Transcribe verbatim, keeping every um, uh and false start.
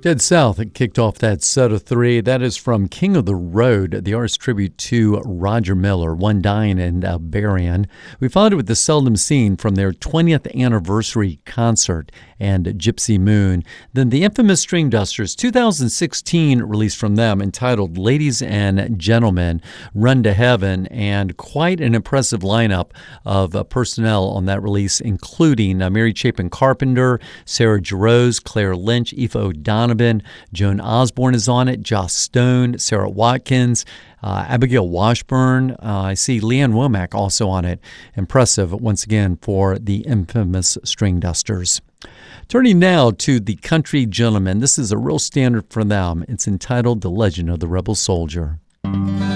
Dead South it kicked off that set of three. That is from King of the Road, the artist tribute to Roger Miller, One Dying and uh, Burying. We followed it with The Seldom Seen from their twentieth anniversary concert and Gypsy Moon. Then the infamous String Dusters, two thousand sixteen release from them entitled Ladies and Gentlemen, Run to Heaven, and quite an impressive lineup of uh, personnel on that release, including uh, Mary Chapin Carpenter, Sarah Jarosz, Claire Lynch, Aoife O'Donovan, Joan Osborne is on it, Joss Stone, Sarah Watkins, uh, Abigail Washburn. Uh, I see Leanne Womack also on it. Impressive, once again, for the infamous String Dusters. Turning now to the Country Gentlemen. This is a real standard for them. It's entitled The Legend of the Rebel Soldier.